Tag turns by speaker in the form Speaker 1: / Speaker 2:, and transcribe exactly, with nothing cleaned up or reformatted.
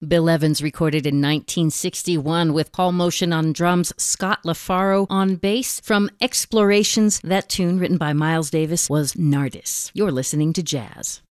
Speaker 1: Bill Evans recorded in nineteen sixty-one with Paul Motian on drums, Scott LaFaro on bass. From Explorations, that tune written by Miles Davis was Nardis. You're listening to Jazz.